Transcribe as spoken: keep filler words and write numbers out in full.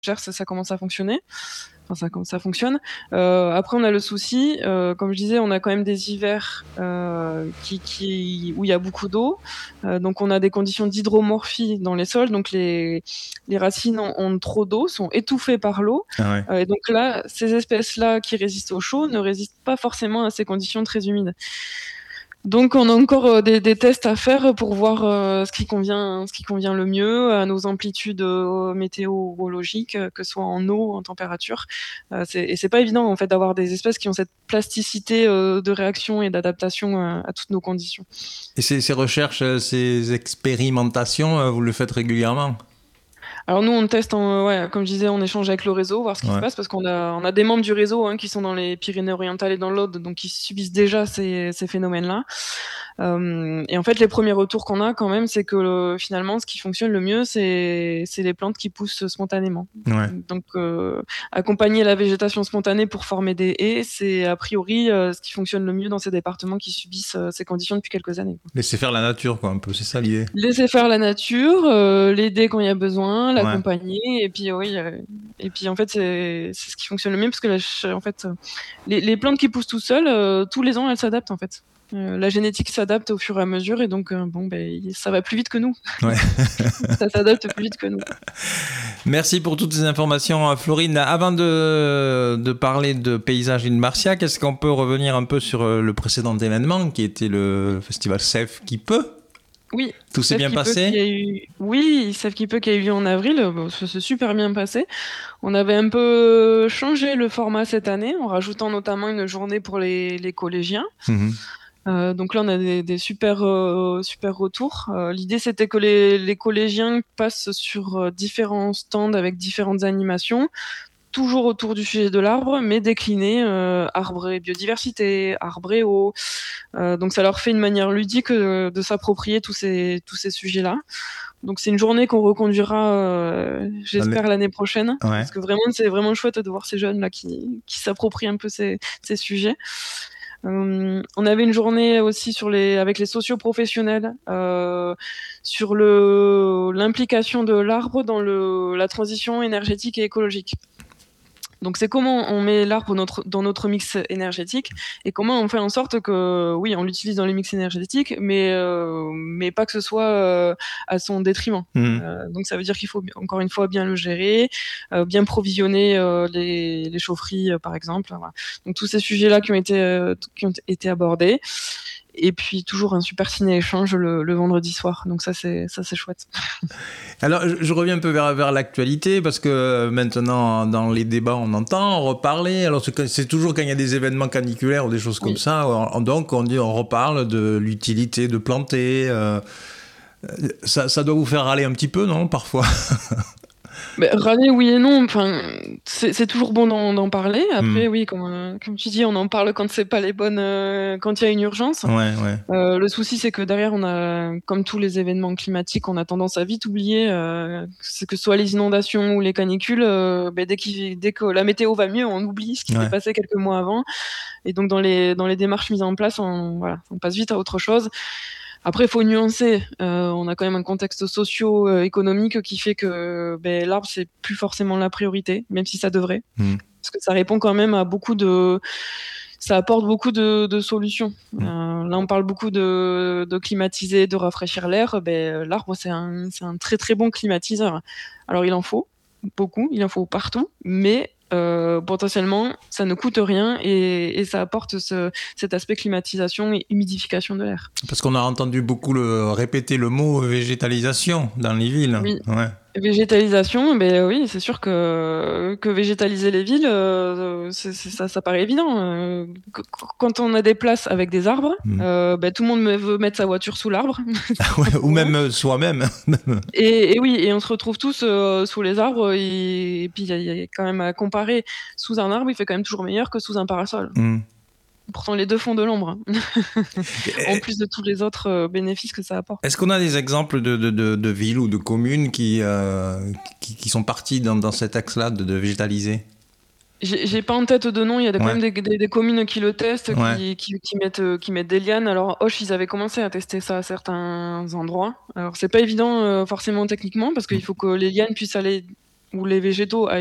ça, ça commence à fonctionner. Enfin, ça, ça fonctionne. Euh, après, on a le souci, euh, comme je disais, on a quand même des hivers euh, qui, qui, où il y a beaucoup d'eau. Euh, donc, on a des conditions d'hydromorphie dans les sols. Donc, les, les racines ont, ont trop d'eau, sont étouffées par l'eau. Ah ouais. Euh, et donc là, ces espèces-là qui résistent au chaud ne résistent pas forcément à ces conditions très humides. Donc, on a encore euh, des, des tests à faire pour voir euh, ce qui convient, ce qui convient le mieux à nos amplitudes euh, météorologiques, euh, que ce soit en eau, en température. Euh, c'est, et c'est pas évident en fait d'avoir des espèces qui ont cette plasticité euh, de réaction et d'adaptation euh, à toutes nos conditions. Et ces, ces recherches, euh, ces expérimentations, euh, vous le faites régulièrement? Alors nous, on teste, en, ouais, comme je disais, on échange avec le réseau, voir ce qui se Ouais. passe, parce qu'on a, on a des membres du réseau hein, qui sont dans les Pyrénées-Orientales et dans l'Aude, donc qui subissent déjà ces, ces phénomènes-là. Euh, et en fait, les premiers retours qu'on a quand même, c'est que euh, finalement, ce qui fonctionne le mieux, c'est, c'est les plantes qui poussent spontanément. Ouais. Donc, euh, accompagner la végétation spontanée pour former des haies, c'est a priori euh, ce qui fonctionne le mieux dans ces départements qui subissent euh, ces conditions depuis quelques années. Quoi. Laisser faire la nature, quoi, un peu, c'est ça l'idée. Laisser faire la nature, euh, l'aider quand il y a besoin, Ouais. l'accompagner, et puis oui, euh, et puis en fait c'est, c'est ce qui fonctionne le mieux parce que la, en fait, euh, les, les plantes qui poussent tout seules, euh, tous les ans elles s'adaptent en fait. Euh, la génétique s'adapte au fur et à mesure et donc euh, bon ben ça va plus vite que nous. Ouais. Ça s'adapte plus vite que nous. Merci pour toutes ces informations, Florine. Avant de, de parler de paysage in Marciac, est-ce qu'on peut revenir un peu sur le précédent événement qui était le festival Sève qui peut? Oui. Tout s'est bien passé? Eu... Oui, Sève qui peut qui a eu lieu en avril, bon, ça s'est super bien passé. On avait un peu changé le format cette année en rajoutant notamment une journée pour les, les collégiens. Mmh. Euh, donc là, on a des, des super, euh, super retours. Euh, l'idée, c'était que les, les collégiens passent sur euh, différents stands avec différentes animations, toujours autour du sujet de l'arbre, mais décliné euh, arbre et biodiversité, arbre et eau. Euh, donc ça leur fait une manière ludique de, de s'approprier tous ces, tous ces sujets-là. Donc c'est une journée qu'on reconduira, euh, j'espère, l'année prochaine, Ouais. parce que vraiment, c'est vraiment chouette de voir ces jeunes-là qui, qui s'approprient un peu ces, ces sujets. Euh, on avait une journée aussi sur les, avec les socioprofessionnels euh, sur le, l'implication de l'arbre dans le, la transition énergétique et écologique. Donc c'est comment on met l'arbre notre, dans notre mix énergétique et comment on fait en sorte que, oui, on l'utilise dans le mix énergétique, mais, euh, mais pas que ce soit euh, à son détriment. Mmh. Euh, donc ça veut dire qu'il faut encore une fois bien le gérer, euh, bien provisionner euh, les, les chaufferies, euh, par exemple. Voilà. Donc tous ces sujets-là qui ont été, euh, qui ont été abordés. Et puis toujours un super ciné-échange le, le vendredi soir. Donc ça, c'est, ça, c'est chouette. Alors, je, je reviens un peu vers, vers l'actualité, parce que maintenant, dans les débats, on entend reparler. Alors, c'est, c'est toujours quand il y a des événements caniculaires ou des choses comme oui. ça. On, donc, on dit, on reparle de l'utilité de planter. Euh, ça, ça doit vous faire râler un petit peu, non, parfois? Mais râler, oui et non. Enfin, c'est, c'est toujours bon d'en, d'en parler. Après, mmh. oui, comme, euh, comme tu dis, on en parle quand c'est pas les bonnes, euh, quand il y a une urgence. Ouais, ouais. Euh, le souci, c'est que derrière, on a, comme tous les événements climatiques, on a tendance à vite oublier euh, que ce soit les inondations ou les canicules. Euh, ben, dès, qu'il, dès que la météo va mieux, on oublie ce qui ouais. s'est passé quelques mois avant. Et donc, dans les, dans les démarches mises en place, on, voilà, on passe vite à autre chose. Après, il faut nuancer. Euh, on a quand même un contexte socio-économique qui fait que ben, l'arbre, c'est plus forcément la priorité, même si ça devrait. Mmh. Parce que ça répond quand même à beaucoup de... Ça apporte beaucoup de, de solutions. Mmh. Euh, là, on parle beaucoup de, de climatiser, de rafraîchir l'air. Ben, l'arbre, c'est un, c'est un très très bon climatiseur. Alors, il en faut beaucoup, il en faut partout, mais... Euh, potentiellement, ça ne coûte rien et, et ça apporte ce, cet aspect climatisation et humidification de l'air. Parce qu'on a entendu beaucoup le, répéter le mot végétalisation dans les villes. Oui. Ouais. Végétalisation, ben oui, c'est sûr que, que végétaliser les villes, euh, c'est, c'est, ça, ça paraît évident. Euh, quand on a des places avec des arbres, mmh. euh, ben, tout le monde veut mettre sa voiture sous l'arbre. Ouais, ou même soi-même. et, et oui, et on se retrouve tous euh, sous les arbres. Et, et puis, il y, y a quand même à comparer. Sous un arbre, il fait quand même toujours meilleur que sous un parasol. Mmh. Pourtant, les deux font de l'ombre, en plus de tous les autres euh, bénéfices que ça apporte. Est-ce qu'on a des exemples de, de, de, de villes ou de communes qui, euh, qui, qui sont parties dans, dans cet axe-là de, de végétaliser? J'ai, j'ai pas en tête de nom, il y a quand ouais. même des, des, des communes qui le testent, ouais. qui, qui, qui, mettent, qui mettent des lianes. Alors, Auch, ils avaient commencé à tester ça à certains endroits. Alors, c'est pas évident euh, forcément techniquement, parce qu'il faut que les lianes puissent aller où les végétaux